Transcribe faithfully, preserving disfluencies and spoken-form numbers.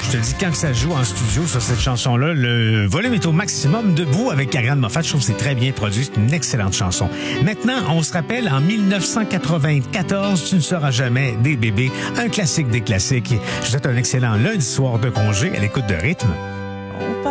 Je te dis, quand ça joue en studio sur cette chanson-là, le volume est au maximum. Debout avec Ariane Moffat, je trouve que c'est très bien produit. C'est une excellente chanson. Maintenant, on se rappelle, en dix-neuf cent quatre-vingt-quatorze, Tu ne seras jamais des bébés. Un classique des classiques. Je vous souhaite un excellent lundi soir de congé à l'écoute de Rythme.